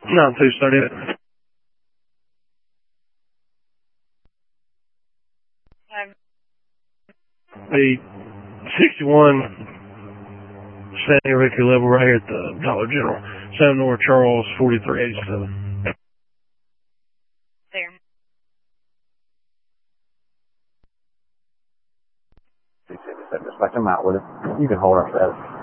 9238. The 61 Sandy Ricky level right here at the Dollar General. Sam North Charles 4387. There. Dispatch, I'm out with it. You can hold our status.